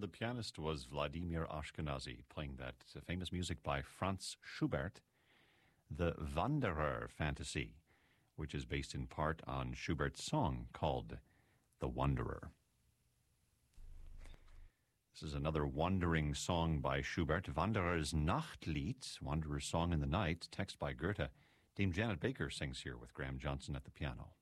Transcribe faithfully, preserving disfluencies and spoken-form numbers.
The pianist was Vladimir Ashkenazy, playing that famous music by Franz Schubert, the Wanderer Fantasy, which is based in part on Schubert's song called The Wanderer. This is another wandering song by Schubert, Wanderer's Nachtlied, Wanderer's Song in the Night, text by Goethe. Dame Janet Baker sings here with Graham Johnson at the piano.